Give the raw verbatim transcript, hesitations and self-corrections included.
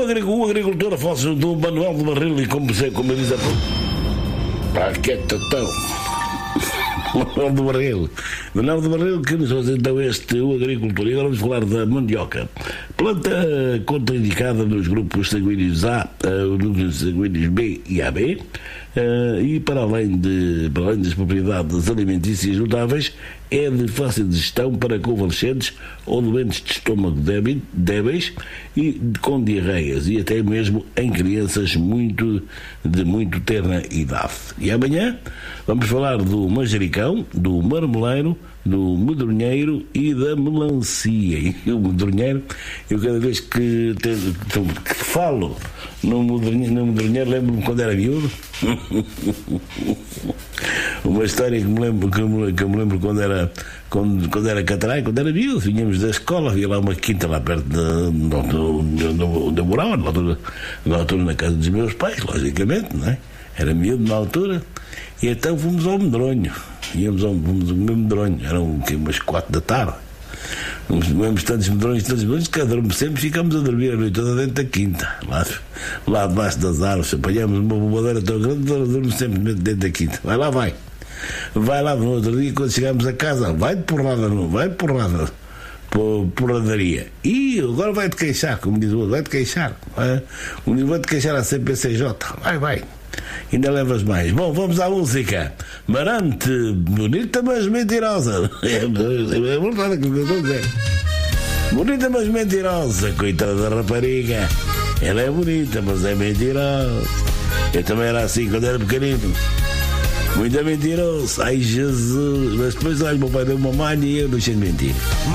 o agricultor Afonso do Manuel de Barril, e como, como diz a pouco, pá, que é tatão. Manuel de Barril. Manuel de Barril, que nos faz então este, o agricultor. E agora vamos falar da mandioca. Planta contraindicada nos grupos sanguíneos A, nos sanguíneos B e A B. Uh, e para além, de, para além das propriedades alimentícias notáveis, é de fácil gestão para convalescentes ou doentes de estômago débil, débeis e de, com diarreias, e até mesmo em crianças muito, de muito terna idade. E amanhã vamos falar do manjericão, do marmeleiro, do medronheiro e da melancia. E o medronheiro, eu cada vez que, te, que falo no medronheiro, no medronheiro lembro-me quando era miúdo. Uma história que me lembro, que me, que me lembro quando era quando, quando era catrai, quando era miúdo, vinhamos da escola, havia lá uma quinta lá perto de onde eu morava, na altura, na altura na casa dos meus pais, logicamente, não é? Era miúdo na altura, e então fomos ao medronho. Íamos ao, fomos ao meu medronho, eram que, umas quatro da tarde. Comemos tantos medrões, tantos medrões, que adormecemos, ficamos a dormir a noite toda dentro da quinta, lá, lá debaixo das árvores. Apanhamos uma bobadeira tão grande, adormecemos dentro da quinta. Vai lá, vai. Vai lá no outro dia, quando chegámos a casa, vai de porrada, não, vai de porrada. Por, porradaria. E agora vai-te queixar, como diz o outro, vai-te queixar. Vai, vai-te queixar a C P C J. Vai, vai. Ainda levas mais. Bom, vamos à música. Marante, bonita mas mentirosa. É, é verdade aquilo que eu estou a dizer. Bonita mas mentirosa. Coitada da rapariga. Ela é bonita, mas é mentirosa. Eu também era assim quando era pequenino. Muito mentiroso. Ai, Jesus. Mas depois, olha, meu pai deu uma malha e eu deixei de mentir.